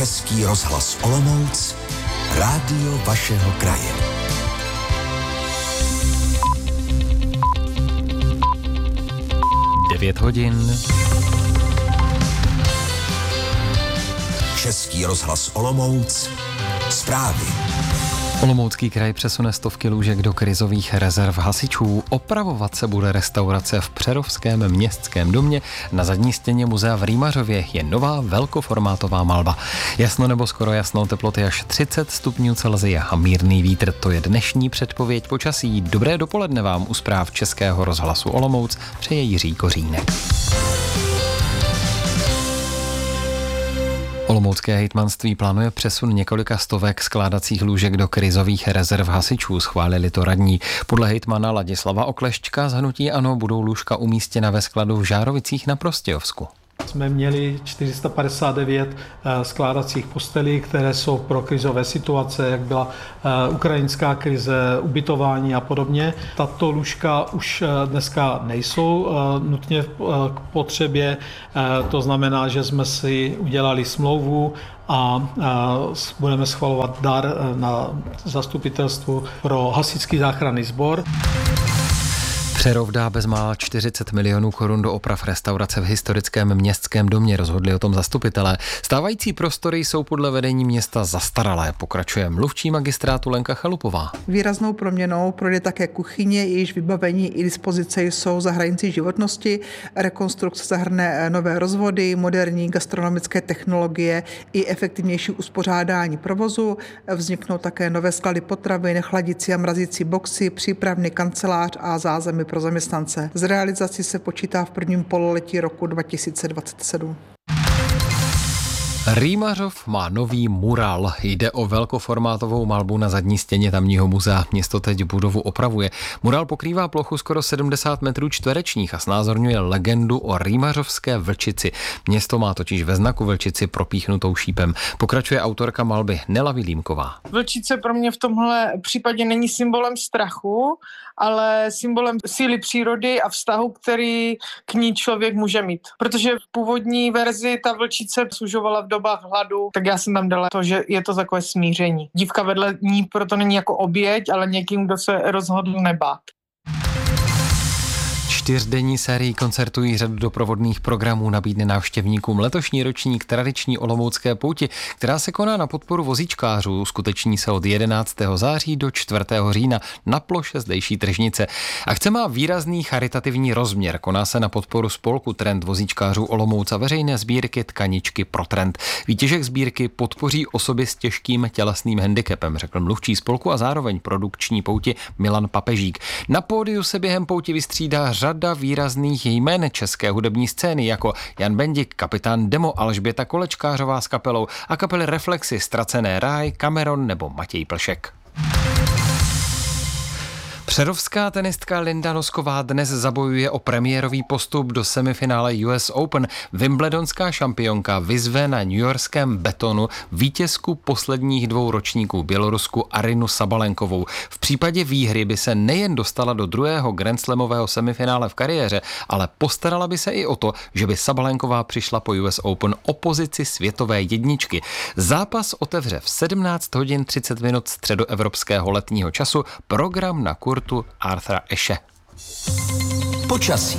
Český rozhlas Olomouc, rádio vašeho kraje. hodin. Český rozhlas Olomouc, zprávy. Olomoucký kraj přesune stovky lůžek do krizových rezerv hasičů. Opravovat se bude restaurace v Přerovském městském domě. Na zadní stěně muzea v Rýmařově je nová velkoformátová malba. Jasno nebo skoro jasno, teploty až 30 stupňů Celsia a mírný vítr. To je dnešní předpověď počasí. Dobré dopoledne vám u zpráv Českého rozhlasu Olomouc přeje Jiří Kořínek. Olomoucké hejtmanství plánuje přesun několika stovek skládacích lůžek do krizových rezerv hasičů, schválili to radní. Podle hejtmana Ladislava Oklešťka z hnutí ANO budou lůžka umístěna ve skladu v Žárovicích na Prostějovsku. Jsme měli 459 skládacích postelí, které jsou pro krizové situace, jak byla ukrajinská krize, ubytování a podobně. Tato lůžka už dneska nejsou nutně k potřebě, to znamená, že jsme si udělali smlouvu a budeme schvalovat dar na zastupitelstvu pro hasičský záchranný sbor. Přerov dá bezmála 40 milionů korun do oprav restaurace v historickém městském domě, rozhodli o tom zastupitelé. Stávající prostory jsou podle vedení města zastaralé, pokračuje mluvčí magistrátu Lenka Chalupová. Výraznou proměnou projde také kuchyně, jejíž vybavení i dispozice jsou za hranicí životnosti. Rekonstrukce zahrne nové rozvody, moderní gastronomické technologie i efektivnější uspořádání provozu. Vzniknou také nové sklady potravin, chladicí a mrazící boxy, přípravný kancelář a zázemí pro zaměstnance. Z realizací se počítá v prvním pololetí roku 2027. Rýmařov má nový mural. Jde o velkoformátovou malbu na zadní stěně tamního muzea. Město teď budovu opravuje. Mural pokrývá plochu skoro 70 metrů čtverečních a znázorňuje legendu o rýmařovské vlčici. Město má totiž ve znaku vlčici propíchnutou šípem. Pokračuje autorka malby Nela Vilímková. Vlčice pro mě v tomhle případě není symbolem strachu, ale symbolem síly přírody a vztahu, který k ní člověk může mít. Protože v původní verzi ta vlčice služovala v dobách hladu, tak já jsem tam dala to, že je to takové smíření. Dívka vedle ní proto není jako oběť, ale někým, kdo se rozhodl nebát. 4denní sérii koncertů i řadu doprovodných programů nabídne návštěvníkům letošní ročník tradiční olomoucké pouti, která se koná na podporu vozíčkářů. Uskuteční se od 11. září do 4. října na ploše zdejší tržnice. Akce má výrazný charitativní rozměr. Koná se na podporu spolku Trend vozíčkářů Olomouc a veřejné sbírky Tkaničky pro Trend. Výtěžek sbírky podpoří osoby s těžkým tělesným handicapem, řekl mluvčí spolku a zároveň produkční pouti Milan Papežík. Na pódiu se během pouti vystřídá řada výrazných jmen české hudební scény jako Jan Bendik, Kapitán Demo, Alžběta Kolečkářová s kapelou a kapely Reflexy, Ztracené ráj, Cameron nebo Matěj Plšek. Přerovská tenistka Linda Nosková dnes zabojuje o premiérový postup do semifinále US Open. Wimbledonská šampionka vyzve na newyorském Betonu vítězku posledních 2 ročníků Bělorusku Arinu Sabalenkovou. V případě výhry by se nejen dostala do druhého grandslamového semifinále v kariéře, ale postarala by se i o to, že by Sabalenková přišla po US Open o pozici světové jedničky. Zápas otevře v 17 hodin 30 minut středoevropského letního času program na kurtu Arthura Ashe. Počasí.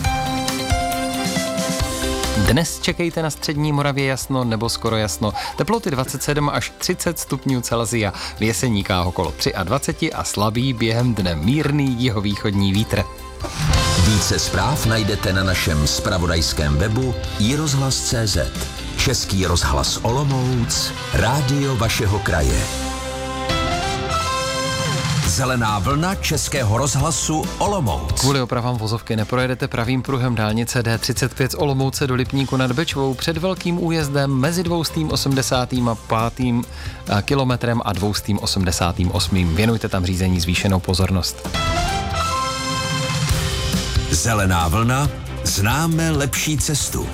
Dnes čekejte na střední Moravě jasno nebo skoro jasno. Teploty 27 až 30 stupňů Celsia. V Jeseníkách okolo 23 a slabý během dne mírný jihovýchodní vítr. Více zpráv najdete na našem zpravodajském webu iRozhlas.cz. Český rozhlas Olomouc, rádio vašeho kraje. Zelená vlna Českého rozhlasu Olomouc. Kvůli opravám vozovky neprojedete pravým pruhem dálnice D35 z Olomouce do Lipníku nad Bečvou před velkým újezdem mezi 285. kilometrem a 288. Věnujte tam řízení zvýšenou pozornost. Zelená vlna, známe lepší cestu.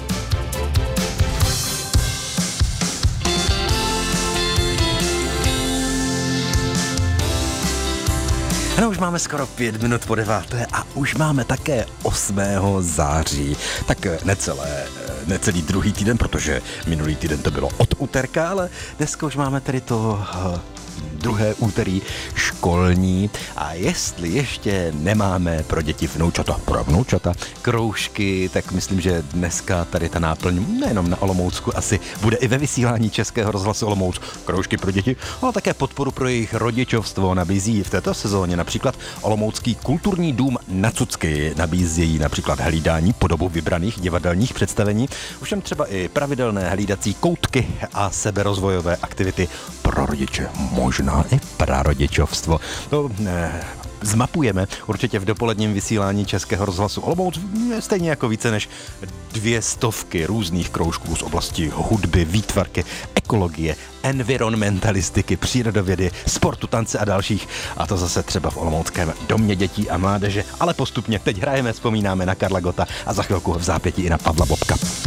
Ano, už máme skoro 5 minut po 9. a už máme také 8. září. Tak necelý druhý týden, protože minulý týden to bylo od úterka, ale dneska už máme tedy to druhé úterý školní a jestli ještě nemáme pro děti pro vnoučata kroužky, tak myslím, že dneska tady ta náplň nejenom na Olomoucku asi bude i ve vysílání Českého rozhlasu Olomouc. Kroužky pro děti, ale také podporu pro jejich rodičovstvo nabízí v této sezóně například Olomoucký kulturní dům na Cucky, nabízí například hlídání po dobu vybraných divadelních představení, ovšem třeba i pravidelné hlídací koutky a seberozvojové aktivity pro rodiče, možná i prarodičovstvo. To zmapujeme určitě v dopoledním vysílání Českého rozhlasu Olomouc, stejně jako více než 200 různých kroužků z oblasti hudby, výtvarky, ekologie, environmentalistiky, přírodovědy, sportu, tance a dalších. A to zase třeba v Olomouckém domě dětí a mládeže. Ale postupně teď hrajeme, vzpomínáme na Karla Gotta a za chvilku v zápětí i na Pavla Bobka.